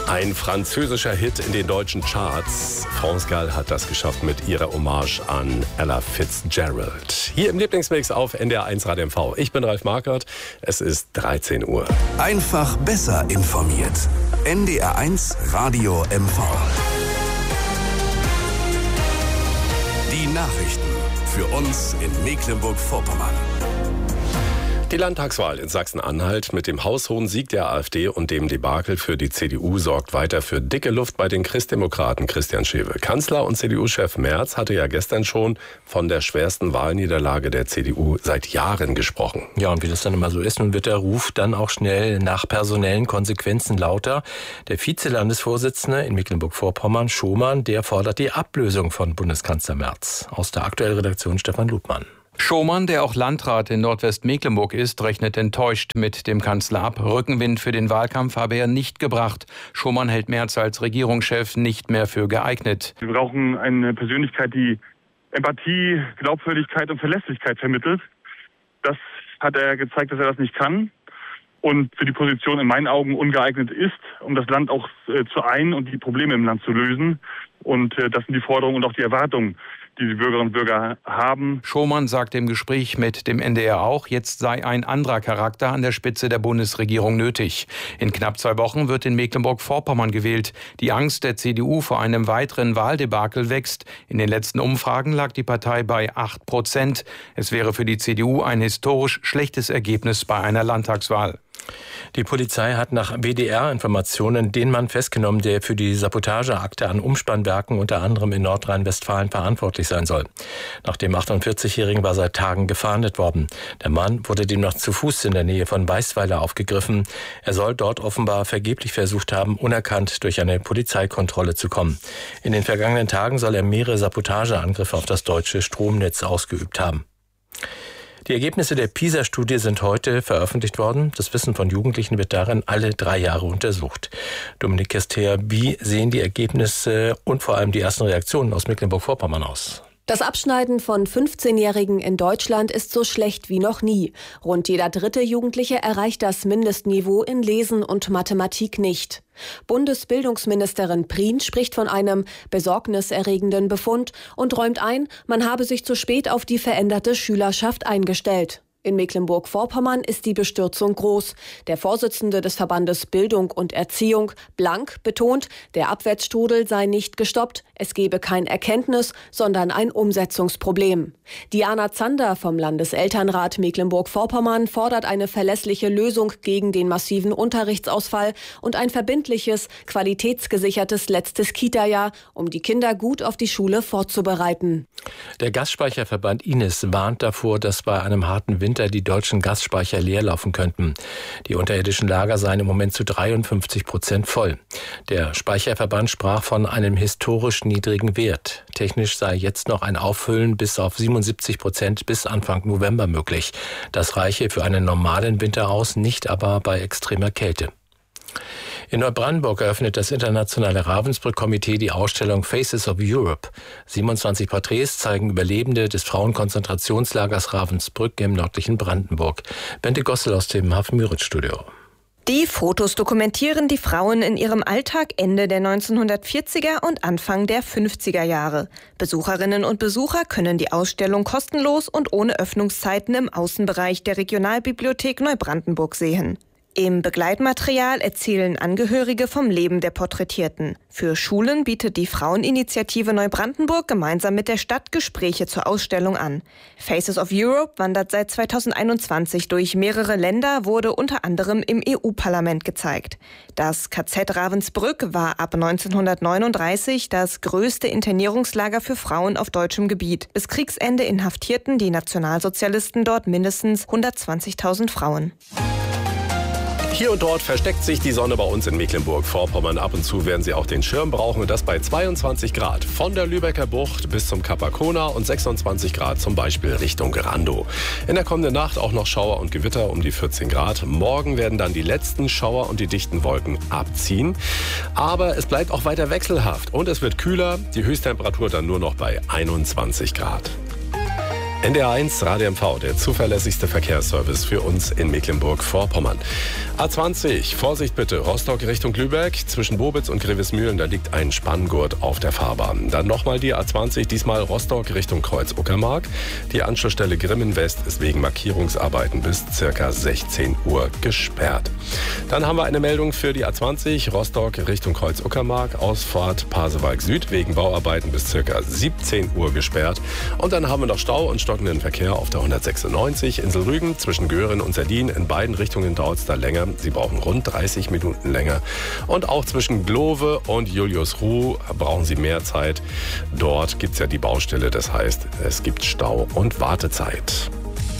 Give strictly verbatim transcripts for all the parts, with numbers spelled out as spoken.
Ein französischer Hit in den deutschen Charts. France Gall hat das geschafft mit ihrer Hommage an Ella Fitzgerald. Hier im Lieblingsmix auf N D R eins Radio M V. Ich bin Ralf Markert. Es ist dreizehn Uhr. Einfach besser informiert. N D R eins Radio M V. Die Nachrichten für uns in Mecklenburg-Vorpommern. Die Landtagswahl in Sachsen-Anhalt mit dem haushohen Sieg der AfD und dem Debakel für die C D U sorgt weiter für dicke Luft bei den Christdemokraten. Christian Schewe. Kanzler und C D U-Chef Merz hatte ja gestern schon von der schwersten Wahlniederlage der C D U seit Jahren gesprochen. Ja, und wie das dann immer so ist, nun wird der Ruf dann auch schnell nach personellen Konsequenzen lauter. Der Vize-Landesvorsitzende in Mecklenburg-Vorpommern, Schomann, der fordert die Ablösung von Bundeskanzler Merz. Aus der aktuellen Redaktion Stefan Ludmann. Schomann, der auch Landrat in Nordwestmecklenburg ist, rechnet enttäuscht mit dem Kanzler ab. Rückenwind für den Wahlkampf habe er nicht gebracht. Schomann hält Merz als Regierungschef nicht mehr für geeignet. Wir brauchen eine Persönlichkeit, die Empathie, Glaubwürdigkeit und Verlässlichkeit vermittelt. Das hat er gezeigt, dass er das nicht kann und für die Position in meinen Augen ungeeignet ist, um das Land auch äh, zu ein und die Probleme im Land zu lösen. Und äh, das sind die Forderungen und auch die Erwartungen, die die Bürgerinnen und Bürger haben. Schomann sagte im Gespräch mit dem N D R auch, jetzt sei ein anderer Charakter an der Spitze der Bundesregierung nötig. In knapp zwei Wochen wird in Mecklenburg-Vorpommern gewählt. Die Angst der C D U vor einem weiteren Wahldebakel wächst. In den letzten Umfragen lag die Partei bei acht Prozent. Es wäre für die C D U ein historisch schlechtes Ergebnis bei einer Landtagswahl. Die Polizei hat nach W D R-Informationen den Mann festgenommen, der für die Sabotageakte an Umspannwerken unter anderem in Nordrhein-Westfalen verantwortlich sein soll. Nach dem achtundvierzig-Jährigen war seit Tagen gefahndet worden. Der Mann wurde demnach zu Fuß in der Nähe von Weißweiler aufgegriffen. Er soll dort offenbar vergeblich versucht haben, unerkannt durch eine Polizeikontrolle zu kommen. In den vergangenen Tagen soll er mehrere Sabotageangriffe auf das deutsche Stromnetz ausgeübt haben. Die Ergebnisse der PISA-Studie sind heute veröffentlicht worden. Das Wissen von Jugendlichen wird darin alle drei Jahre untersucht. Dominik Kester, wie sehen die Ergebnisse und vor allem die ersten Reaktionen aus Mecklenburg-Vorpommern aus? Das Abschneiden von fünfzehnjährigen in Deutschland ist so schlecht wie noch nie. Rund jeder dritte Jugendliche erreicht das Mindestniveau in Lesen und Mathematik nicht. Bundesbildungsministerin Prien spricht von einem besorgniserregenden Befund und räumt ein, man habe sich zu spät auf die veränderte Schülerschaft eingestellt. In Mecklenburg-Vorpommern ist die Bestürzung groß. Der Vorsitzende des Verbandes Bildung und Erziehung, Blank, betont, der Abwärtsstrudel sei nicht gestoppt. Es gebe kein Erkenntnis, sondern ein Umsetzungsproblem. Diana Zander vom Landeselternrat Mecklenburg-Vorpommern fordert eine verlässliche Lösung gegen den massiven Unterrichtsausfall und ein verbindliches, qualitätsgesichertes letztes Kita-Jahr, um die Kinder gut auf die Schule vorzubereiten. Der Gasspeicherverband I N E S warnt davor, dass bei einem harten Winter die deutschen Gasspeicher leer laufen könnten. Die unterirdischen Lager seien im Moment zu dreiundfünfzig Prozent voll. Der Speicherverband sprach von einem historisch niedrigen Wert. Technisch sei jetzt noch ein Auffüllen bis auf siebenundsiebzig Prozent bis Anfang November möglich. Das reiche für einen normalen Winter aus, nicht aber bei extremer Kälte. In Neubrandenburg eröffnet das internationale Ravensbrück-Komitee die Ausstellung Faces of Europe. siebenundzwanzig Porträts zeigen Überlebende des Frauenkonzentrationslagers Ravensbrück im nördlichen Brandenburg. Bente Gossel aus dem Hafen-Müritz-Studio. Die Fotos dokumentieren die Frauen in ihrem Alltag Ende der neunzehnhundertvierziger und Anfang der fünfziger Jahre. Besucherinnen und Besucher können die Ausstellung kostenlos und ohne Öffnungszeiten im Außenbereich der Regionalbibliothek Neubrandenburg sehen. Im Begleitmaterial erzählen Angehörige vom Leben der Porträtierten. Für Schulen bietet die Fraueninitiative Neubrandenburg gemeinsam mit der Stadt Gespräche zur Ausstellung an. Faces of Europe wandert seit zweitausendeinundzwanzig durch mehrere Länder, wurde unter anderem im E U-Parlament gezeigt. Das K Z Ravensbrück war ab neunzehnhundertneununddreißig das größte Internierungslager für Frauen auf deutschem Gebiet. Bis Kriegsende inhaftierten die Nationalsozialisten dort mindestens hundertzwanzigtausend Frauen. Hier und dort versteckt sich die Sonne bei uns in Mecklenburg-Vorpommern. Ab und zu werden Sie auch den Schirm brauchen und das bei zweiundzwanzig Grad. Von der Lübecker Bucht bis zum Kap Arkona und sechsundzwanzig Grad zum Beispiel Richtung Grando. In der kommenden Nacht auch noch Schauer und Gewitter um die vierzehn Grad. Morgen werden dann die letzten Schauer und die dichten Wolken abziehen. Aber es bleibt auch weiter wechselhaft und es wird kühler. Die Höchsttemperatur dann nur noch bei einundzwanzig Grad. N D R eins Radio M V, der zuverlässigste Verkehrsservice für uns in Mecklenburg-Vorpommern. A zwanzig, Vorsicht bitte, Rostock Richtung Lübeck, zwischen Bobitz und Grevesmühlen, da liegt ein Spanngurt auf der Fahrbahn. Dann nochmal die A zwanzig, diesmal Rostock Richtung Kreuz-Uckermark. Die Anschlussstelle Grimmen West ist wegen Markierungsarbeiten bis ca. sechzehn Uhr gesperrt. Dann haben wir eine Meldung für die A zwanzig, Rostock Richtung Kreuz-Uckermark, Ausfahrt Pasewalk Süd wegen Bauarbeiten bis ca. siebzehn Uhr gesperrt. Und dann haben wir noch Stau und stockenden Verkehr auf der hundertsechsundneunzig Insel Rügen zwischen Göhren und Serdin. In beiden Richtungen dauert es da länger. Sie brauchen rund dreißig Minuten länger. Und auch zwischen Glove und Juliusruh brauchen Sie mehr Zeit. Dort gibt es ja die Baustelle, das heißt, es gibt Stau und Wartezeit.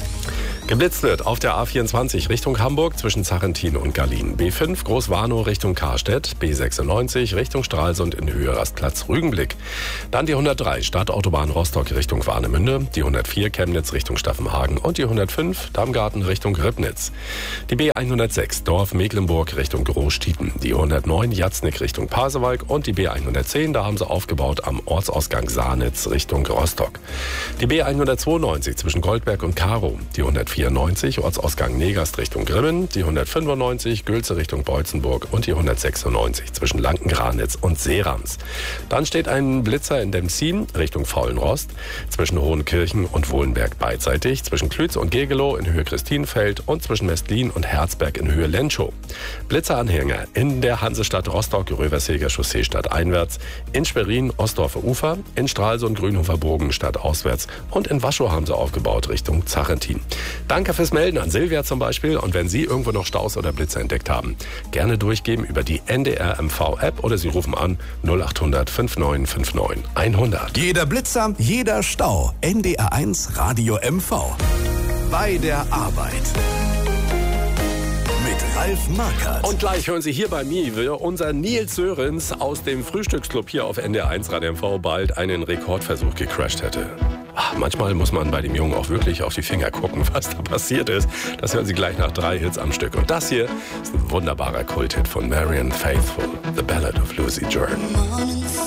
Geblitzt wird auf der A vierundzwanzig Richtung Hamburg zwischen Zarrentin und Gallien. B fünf Großwarnow Richtung Karstedt. B sechsundneunzig Richtung Stralsund in Höhe Rastplatz Rügenblick. Dann die hundertdrei Stadtautobahn Rostock Richtung Warnemünde. Die hundertvier Chemnitz Richtung Staffenhagen. Und die hundertfünf Damgarten Richtung Ribnitz. Die B hundertsechs Dorf Mecklenburg Richtung Großstieten. Die hundertneun Jatznick Richtung Pasewalk. Und die B hundertzehn, da haben sie aufgebaut am Ortsausgang Sahnitz Richtung Rostock. Die B hundertzweiundneunzig zwischen Goldberg und Karow. Die hundertvierundvierzig Ortsausgang Negast Richtung Grimmen, die hundertfünfundneunzig Gülze Richtung Beutzenburg und die hundertsechsundneunzig zwischen Lankengranitz und Seerams. Dann steht ein Blitzer in Demzin Richtung Faulenrost, zwischen Hohenkirchen und Wohlenberg beidseitig, zwischen Klütz und Gegelow in Höhe Christinfeld und zwischen Mestlin und Herzberg in Höhe Lenschow. Blitzeranhänger in der Hansestadt Rostock, Röverseger Chaussee stadteinwärts, in Schwerin Ostdorfer Ufer, in Stralsund Grünhofer Bogen stadtauswärts und in Waschow haben sie aufgebaut Richtung Zarrentin. Danke fürs Melden an Silvia zum Beispiel. Und wenn Sie irgendwo noch Staus oder Blitzer entdeckt haben, gerne durchgeben über die N D R M V-App oder Sie rufen an null acht hundert fünfundneunzig neunundfünfzig hundert. Jeder Blitzer, jeder Stau. N D R eins Radio M V. Bei der Arbeit. Mit Ralf Markert. Und gleich hören Sie hier bei mir, wie unser Nils Sörens aus dem Frühstücksclub hier auf N D R eins Radio M V bald einen Rekordversuch gecrasht hätte. Ach, manchmal muss man bei dem Jungen auch wirklich auf die Finger gucken, was da passiert ist. Das hören Sie gleich nach drei Hits am Stück. Und das hier ist ein wunderbarer Kulthit von Marianne Faithfull, The Ballad of Lucy Jordan.